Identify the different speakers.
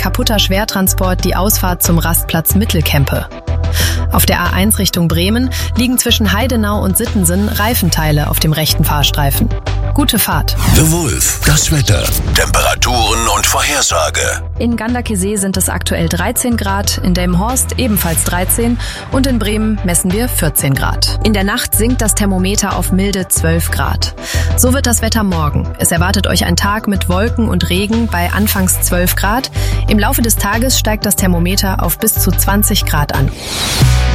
Speaker 1: kaputter Schwertransport die Ausfahrt zum Rastplatz Mittelkempe. Auf der A1 Richtung Bremen liegen zwischen Heidenau und Sittensen Reifenteile auf dem rechten Fahrstreifen. Gute Fahrt.
Speaker 2: The Wolf, das Wetter, Temperaturen und Vorhersage.
Speaker 1: In Ganderkesee sind es aktuell 13 Grad, in Delmenhorst ebenfalls 13 und in Bremen messen wir 14 Grad. In der Nacht sinkt das Thermometer auf milde 12 Grad. So wird das Wetter morgen. Es erwartet euch ein Tag mit Wolken und Regen bei anfangs 12 Grad. Im Laufe des Tages steigt das Thermometer auf bis zu 20 Grad an.